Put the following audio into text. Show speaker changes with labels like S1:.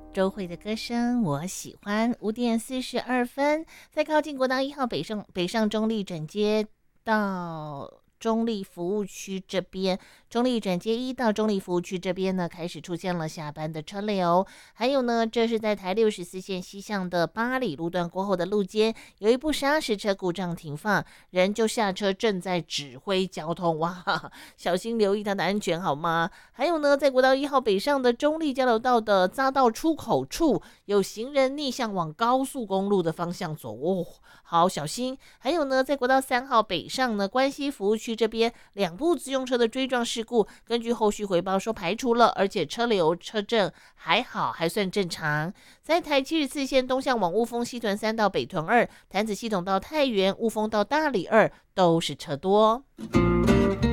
S1: 周蕙的歌声我喜欢。5点42分，在靠近国道1号北上中立转接到中立服务区这边，中立转接1到中立服务区这边呢，开始出现了下班的车流。还有呢，这是在台64线西向的八里路段过后的路肩，有一部砂石车故障停放，人就下车正在指挥交通，哇，小心留意他的安全好吗？还有呢，在国道1号北上的中立交流道的匝道出口处，有行人逆向往高速公路的方向走哦，好小心。还有呢，在国道3号北上呢，关西服务区这边2部自用车的追撞事故，根据后续回报说排除了，而且车流车阵还好，还算正常。在台74线东向往雾峰西屯3到北屯2，潭子系统到太原，雾峰到大里2都是车多。